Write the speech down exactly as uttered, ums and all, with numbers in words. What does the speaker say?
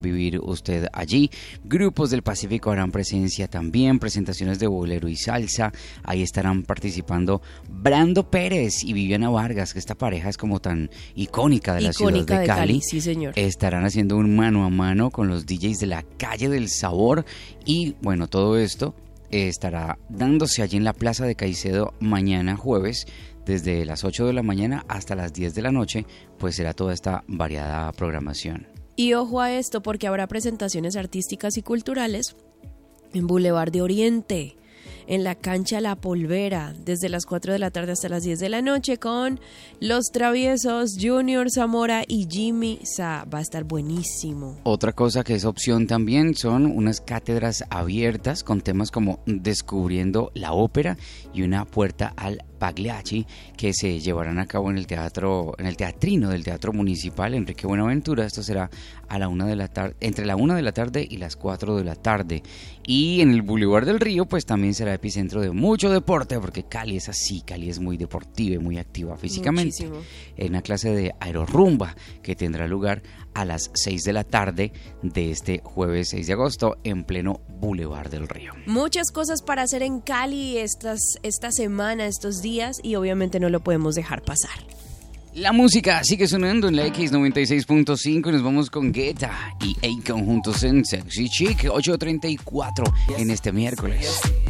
vivir usted allí. Grupos del Pacífico harán presencia también, presentaciones de bolero y salsa. Ahí estarán participando Brando Pérez y Viviana Vargas, que esta pareja es como tan icónica de la icónica ciudad de, de Cali. Cali. Sí, señor. Estarán haciendo un mano a mano con los D Js de la Calle del Sabor y bueno, todo esto eh, estará dándose allí en la Plaza de Caicedo mañana jueves desde las ocho de la mañana hasta las diez de la noche, pues será toda esta variada programación. Y ojo a esto porque habrá presentaciones artísticas y culturales en Boulevard de Oriente, en la cancha La Polvera, desde las cuatro de la tarde hasta las diez de la noche con Los Traviesos, Junior Zamora y Jimmy Sa. Va a estar buenísimo. Otra cosa que es opción también son unas cátedras abiertas con temas como Descubriendo la Ópera y una puerta al Pagliacci que se llevarán a cabo en el teatro, en el teatrino del Teatro Municipal Enrique Buenaventura. Esto será a la una de la tarde, entre la una de la tarde y las cuatro de la tarde. Y en el Boulevard del Río, pues también será epicentro de mucho deporte, porque Cali es así, Cali es muy deportiva y muy activa físicamente. Muchísimo. En una clase de aerorrumba que tendrá lugar a las seis de la tarde de este jueves seis de agosto en pleno Boulevard del Río. Muchas cosas para hacer en Cali estas, esta semana, estos días, y obviamente no lo podemos dejar pasar. La música sigue sonando en la X noventa y seis punto cinco y nos vamos con Guetta y Akon juntos en Sexy Chick, ocho treinta y cuatro en este miércoles.